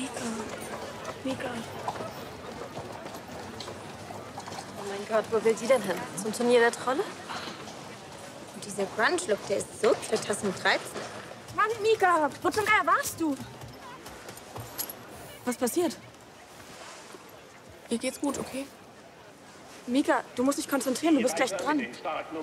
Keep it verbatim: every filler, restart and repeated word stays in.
Mika. Mika. Oh mein Gott, wo will die denn hin? Zum Turnier der Trolle? Und dieser Grunge-Look, der ist so zweitausenddreizehn. Mann, Mika, wo zum Geier warst du? Was passiert? Dir geht's gut, okay? Mika, du musst dich konzentrieren, du bist gleich dran.